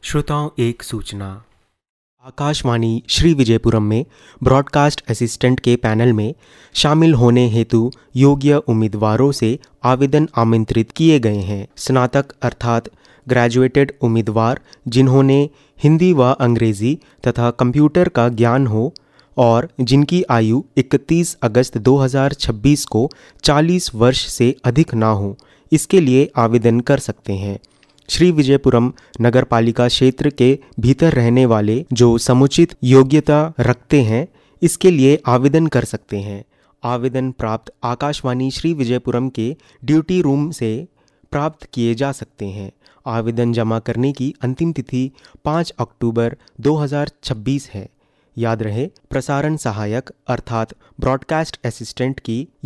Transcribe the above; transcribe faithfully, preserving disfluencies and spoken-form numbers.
श्रोताओं, एक सूचना। आकाशवाणी श्री विजयपुरम में ब्रॉडकास्ट असिस्टेंट के पैनल में शामिल होने हेतु योग्य उम्मीदवारों से आवेदन आमंत्रित किए गए हैं। स्नातक अर्थात ग्रेजुएटेड उम्मीदवार जिन्होंने हिंदी व अंग्रेजी तथा कंप्यूटर का ज्ञान हो और जिनकी आयु इकतीस अगस्त दो हज़ार छब्बीस को चालीस वर्ष से अधिक ना हो, इसके लिए आवेदन कर सकते हैं। श्री विजयपुरम नगर पालिका क्षेत्र के भीतर रहने वाले जो समुचित योग्यता रखते हैं, इसके लिए आवेदन कर सकते हैं। आवेदन प्राप्त आकाशवाणी श्री विजयपुरम के ड्यूटी रूम से प्राप्त किए जा सकते हैं। आवेदन जमा करने की अंतिम तिथि पाँच अक्टूबर दो हज़ार छब्बीस है। याद रहे, प्रसारण सहायक अर्थात ब्रॉडकास्ट असिस्टेंट की